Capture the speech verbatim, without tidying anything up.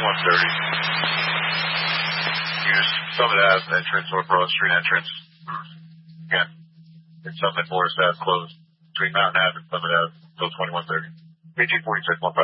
twenty-one thirty. Use Summit Ave entrance or Broad Street entrance. Again, it's Summit Morris Ave closed between Mountain Ave and Summit Ave until twenty-one thirty. A G forty-six one five.